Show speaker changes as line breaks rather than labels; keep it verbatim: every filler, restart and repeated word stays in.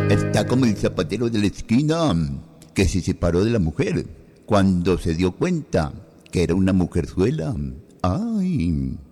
Está como el zapatero de la esquina que se separó de la mujer cuando se dio cuenta que era una mujerzuela. Ay.